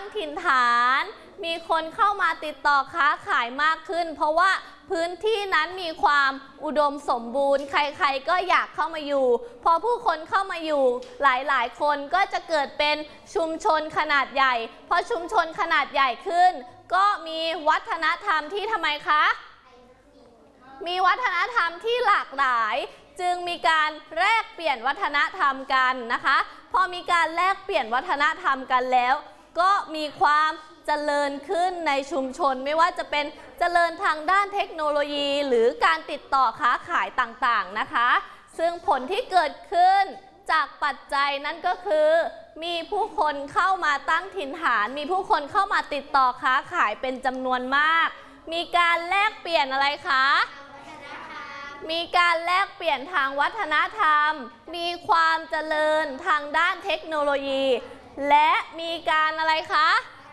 ถิ่นฐานมีคนเข้ามาติดต่อค้าขายมากขึ้นเพราะว่าพื้นที่นั้นมีความอุดมสมบูรณ์ใครๆก็อยากเข้ามาอยู่พอผู้คนเข้ามาอยู่หลายๆคนก็จะเกิดเป็นชุมชนขนาดใหญ่พอชุมชนขนาดใหญ่ขึ้นก็มีวัฒนธรรมที่ทำไมคะมีวัฒนธรรมที่หลากหลายจึงมีการแลกเปลี่ยนวัฒนธรรมกันนะคะพอมีการแลกเปลี่ยนวัฒนธรรมกันแล้วก็มีความเจริญขึ้นในชุมชนไม่ว่าจะเป็นเจริญทางด้านเทคโนโลยีหรือการติดต่อค้าขายต่างๆนะคะซึ่งผลที่เกิดขึ้นจากปัจจัยนั้นก็คือมีผู้คนเข้ามาตั้งถิ่นฐานมีผู้คนเข้ามาติดต่อค้าขายเป็นจำนวนมากมีการแลกเปลี่ยนอะไรคะมีการแลกเปลี่ยนทางวัฒนธรรมมีความเจริญทางด้านเทคโนโลยีและมีการอะไรคะ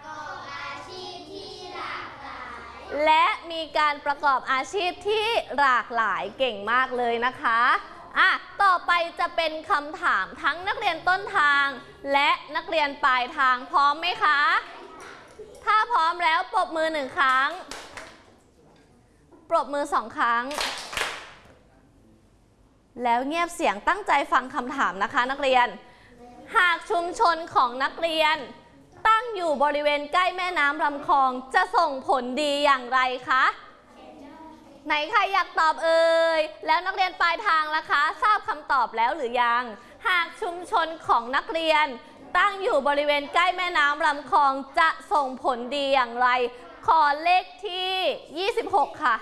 และมีการประกอบอาชีพที่หลากหลายเก่งมากเลยนะคะต่อไปจะเป็นคำถามทั้งนักเรียนต้นทางและนักเรียนปลายทางพร้อมไหมคะถ้าพร้อมแล้วปรบมือ1 ครั้งปรบมือ2 ครั้งแล้วเงียบเสียงตั้งใจฟังคำถามนะคะนักเรียนหากชุมชนของนักเรียนตั้งอยู่บริเวณใกล้แม่น้ำลำคลองจะส่งผลดีอย่างไรคะไหนใครอยากตอบเอ่ยแล้วนักเรียนปลายทางล่ะคะทราบคำตอบแล้วหรือยังหากชุมชนของนักเรียนตั้งอยู่บริเวณใกล้แม่น้ำลำคลองจะส่งผลดีอย่างไรขอเลขที่26ค่ะ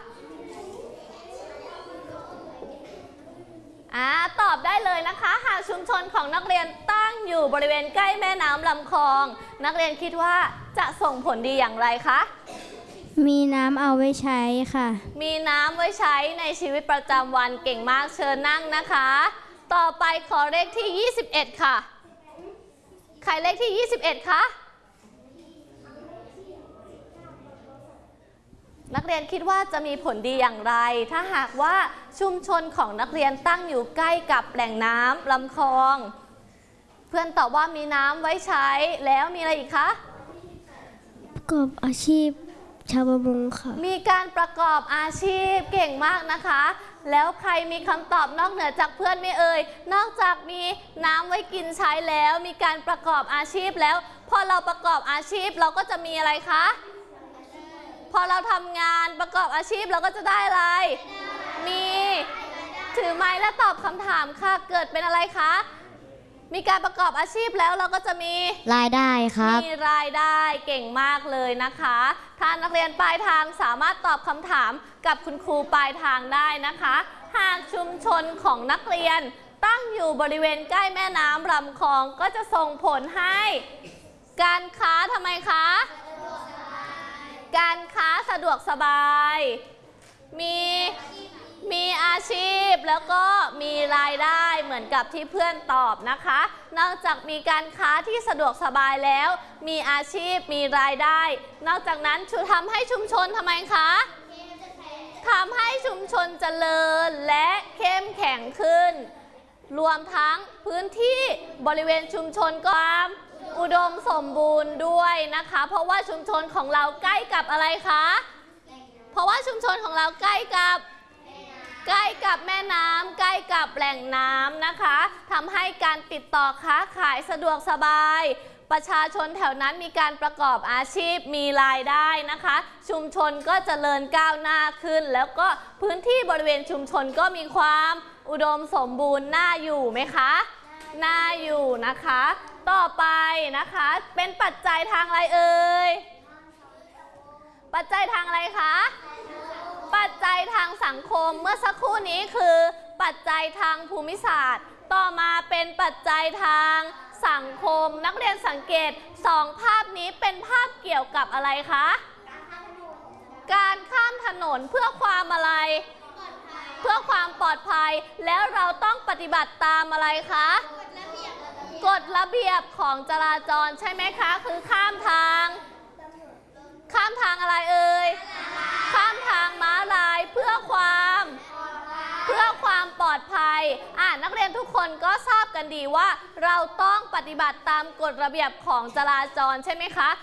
ตอบได้เลยนะคะหากชุมชนของนักเรียนตั้งอยู่บริเวณใกล้แม่น้ำลำคลองนักเรียนคิดว่าจะส่งผลดีอย่างไรคะมีน้ำเอาไว้ใช้ค่ะมีน้ำไว้ใช้ในชีวิตประจำวันเก่งมากเชิญนั่งนะคะต่อไปขอเลขที่21ค่ะใครเลขที่21คะนักเรียนคิดว่าจะมีผลดีอย่างไรถ้าหากว่าชุมชนของนักเรียนตั้งอยู่ใกล้กับแหล่งน้ำลำคลองเพื่อนตอบว่ามีน้ำไว้ใช้แล้วมีอะไรอีกคะประกอบอาชีพชาวประมงค่ะมีการประกอบอาชีพเก่งมากนะคะแล้วใครมีคำตอบนอกเหนือจากเพื่อนไม่เอ่ยนอกจากมีน้ำไว้กินใช้แล้วมีการประกอบอาชีพแล้วพอเราประกอบอาชีพเราก็จะมีอะไรคะพอเราทำงานประกอบอาชีพเราก็จะได้อะไรมีถือไม้และตอบคำถามค่ะเกิดเป็นอะไรคะมีการประกอบอาชีพแล้วเราก็จะมีรายได้ครับมีรายได้เก่งมากเลยนะคะถ้านักเรียนปลายทางสามารถตอบคำถามกับคุณครูปลายทางได้นะคะหากชุมชนของนักเรียนตั้งอยู่บริเวณใกล้แม่น้ำลำคลองก็จะส่งผลให้การค้าทำไมคะการค้าสะดวกสบายมีอาชีพแล้วก็มีรายได้เหมือนกับที่เพื่อนตอบนะคะนอกจากมีการค้าที่สะดวกสบายแล้วมีอาชีพมีรายได้นอกจากนั้นทำให้ชุมชนทำไมคะทำให้ชุมชนเจริญและเข้มแข็งขึ้นรวมทั้งพื้นที่บริเวณชุมชนความอุดมสมบูรณ์ด้วยนะคะเพราะว่าชุมชนของเราใกล้กับอะไรคะเพราะว่าชุมชนของเราใกล้กับแม่น้ำใกล้กับแหล่งน้ำนะคะทำให้การติดต่อค้าขายสะดวกสบายประชาชนแถวนั้นมีการประกอบอาชีพมีรายได้นะคะชุมชนก็เจริญก้าวหน้าขึ้นแล้วก็พื้นที่บริเวณชุมชนก็มีความอุดมสมบูรณ์น่าอยู่ไหมคะน่าอยู่นะคะต่อไปนะคะเป็นปัจจัยทางอะไรเอ่ยปัจจัยทางอะไรคะปัจจัยทางสังคมเมื่อสักครู่นี้คือปัจจัยทางภูมิศาสตร์ต่อมาเป็นปัจจัยทางสังคมนักเรียนสังเกต2 ภาพนี้เป็นภาพเกี่ยวกับอะไรคะการข้ามถนนเพื่อความอะไรเพื่อความปลอดภัยแล้วเราต้องปฏิบัติตามอะไรคะกฎระเบียบของจราจรใช่ไหมคะคือข้ามทางอะไรเอ่ยข้ามทางม้าลายเพื่อความปลอดภัยนักเรียนทุกคนก็ทราบกันดีว่าเราต้องปฏิบัติตามกฎระเบียบของจราจรใช่ไหมคะ